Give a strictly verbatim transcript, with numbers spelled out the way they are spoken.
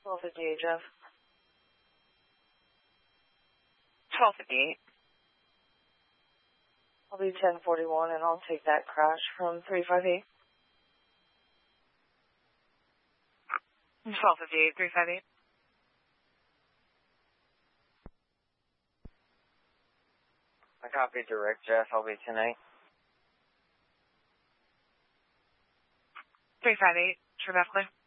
twelve fifty-eight, Jeff. twelve fifty-eight. I'll be ten forty-one, and I'll take that crash from three five eight. twelve fifty-eight, three five eight. I copy direct, Jeff. I'll be ten eight. three five eight, true back clear.